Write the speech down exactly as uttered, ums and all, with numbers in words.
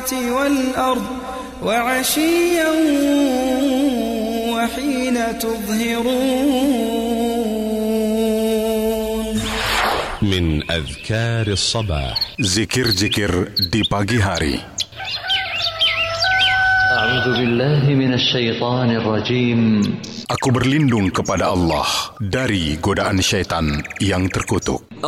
السماوات والأرض وعشيا وحين تظهرون. من أذكار الصباح. Zikir-zikir di pagi hari. أعوذ بالله من الشيطان الرجيم. Aku berlindung kepada Allah dari godaan syaitan yang terkutuk.